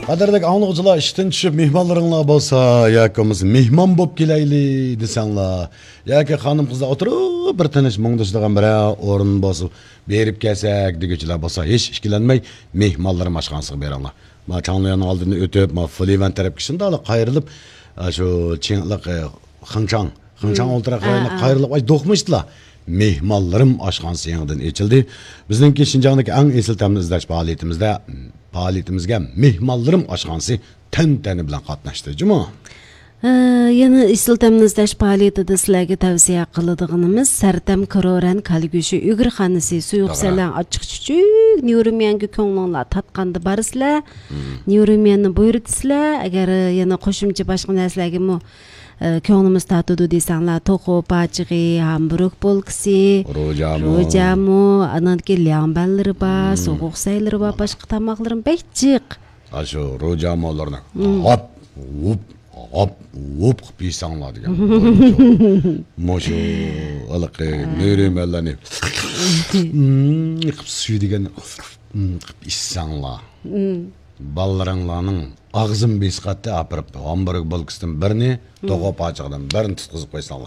Qadrdagi anlıqçılar işten tushib mehmonlaringlar bo'lsa, yakimiz mehmon bo'lib kelayli desanglar, yoki xonim qizlar o'tirib bir tinish mungdishdigan bir o'rin bosib berib kelsak deguchilar bo'lsa, hech ikkilanmay mehmonlarim oshxonasiga beringlar. Ma changlarning oldidan o'tib, ma Fulivan tarafga shunday qayrilib, shu chinliq Xinchang o'ltiraqayni qayrilib do'qmishdilar. Mehmonlarim oshxonasi yangidan ochildi. Bizningki Shinjongdagi eng esil ta'min izlash faoliyatimizga mehmonlarim oshxonasi tantani bilan qatnashdi. Juma. Yana esil ta'min izlash faoliyatida sizlarga tavsiya qiladiganimiz Sartam Karoran Kalgushi Ugurxonasi suyuqsalan ochiq chuchuk Nurumyanga ko'nglinglar tatqanda barsizlar. Nurumyanni buyurtsizlar. Agar yana qo'shimcha boshqa narsalarga ko'nglimiz tatudi desanglar, to'qo pachig'i, hamburg polkisi, rojamu, anadagi lyamballari bor, so'g'uq saylari bor, boshqa tamoqlarim bechchiq. Shu rojamolarni hop qilib yesanglar degan. Moshu alaqi nurimallarni qilib suv degan yesanglar. Ballaringlarning ağzım besqatda apirib, hamburg bolkisidan birini, to'g'o pachiqdan birini tutqizib qo'ysanglar.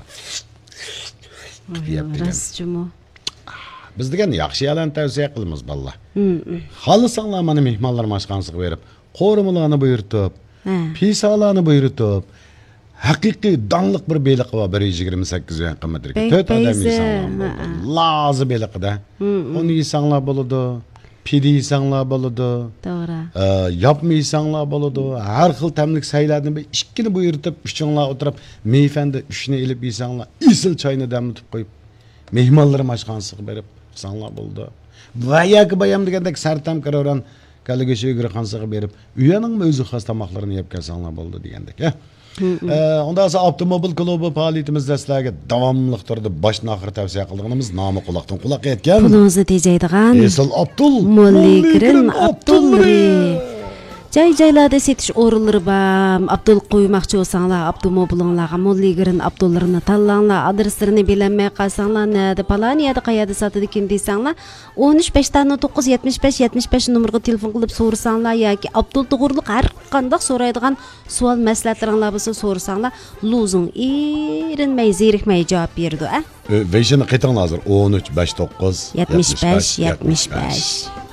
Rostmi? Biz degan yaxshi yalan tavsiya qilamiz ballar. Xohlasanglar mana mehmonlar oshxonasiga berib, qo'rimalarni buyurtib, pisalarni buyurtib, haqiqiy donliq bir beliq va 128 yuan qimmatga. 4 odam yesanglar. Lazi beliqda. Uni yesanglar bo'ladi. Pidi yesanglar bo'ladi. To'g'ri. Yapmaysanlar bo'ladi. Har xil tamlik saylarni bir ikkini buyurtib, uchinglar o'tirib, meyfanda 3 ni ilib yesanglar, isil choyni damlatib qo'yib, mehmonlarim oshxonasiga berib sanglar bo'ldi. Va yoki bayam degandek Sartam Karoran Kalgushi Ugurxonasiga berib, uyaning o'zi xos tamoqlarini yeb kelsanglar bo'ldi degandek, Ondan sonra avtomobil klubu faaliyetimizde sizlerge davamlıq turda başına ahir tavsiye qildiğimiz namı kulaktan kulak etken. Pulunuzu tejeydiğen. Esıl Abdul. Molligirin Abdulri. Jay-jaylarda setiş orulları bam. Abdul qoymoqchi olsanglar, avtomobilinglarga Molligirin Abdullarni tanlanglar, adreslerini bilinmay qalsanglar, nada palaniyada qayerda sotadi ekan desanglar, 13 numaraga telefon qilib so'rasanglar yoki Abdul to'g'riliq har qanday so'raydigan savol mas'alatlaringlar bo'lsa so'rasanglar, luzing erinmay, zerikmay javob berdi, Ve şimdi qaytang hozir 13 59 75.